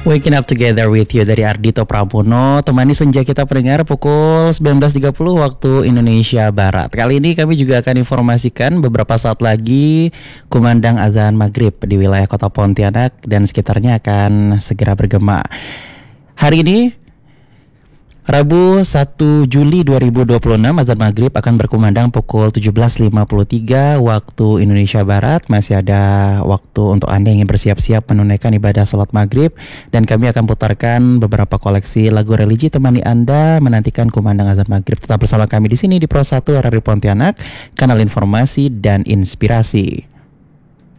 Waking up together with you dari Ardito Pramono. Temani senja kita pendengar pukul 19.30 waktu Indonesia Barat. Kali ini kami juga akan informasikan beberapa saat lagi kumandang azan maghrib di wilayah kota Pontianak dan sekitarnya akan segera bergema. Hari ini Rabu 1 Juli 2026 azan maghrib akan berkumandang pukul 17.53 waktu Indonesia Barat. Masih ada waktu untuk Anda yang ingin bersiap-siap menunaikan ibadah salat maghrib. Dan kami akan putarkan beberapa koleksi lagu religi temani Anda menantikan kumandang azan maghrib. Tetap bersama kami di sini di Pro 1 RRI Pontianak, kanal informasi dan inspirasi.